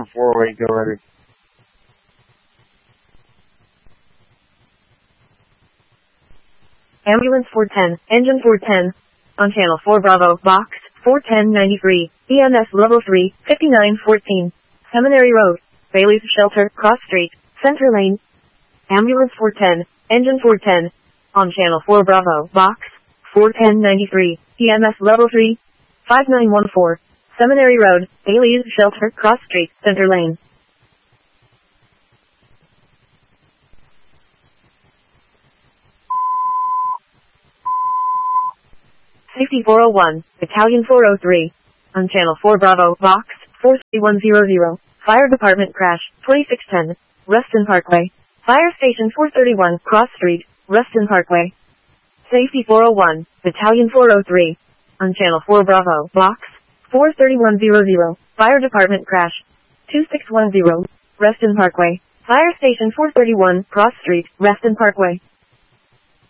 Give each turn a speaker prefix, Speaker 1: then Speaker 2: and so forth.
Speaker 1: 408, go ready.
Speaker 2: Ambulance 410, engine 410. On channel 4 Bravo, box 41093, EMS level 3, 5914. Seminary Road, Bailey's Shelter, Cross Street, Center Lane. Ambulance 410, engine 410. On channel 4 Bravo, box 41093, EMS level 3, 5914. Seminary Road, Bailey's Shelter, Cross Street, Center Lane. Safety 401, Battalion 403. On channel 4 Bravo, box 43100. Fire Department crash, 2610, Reston Parkway. Fire Station 431, Cross Street, Reston Parkway. Safety 401, Battalion 403. On channel 4 Bravo, box 43100. Fire Department crash, 2610, Reston Parkway. Fire Station 431, Cross Street, Reston Parkway.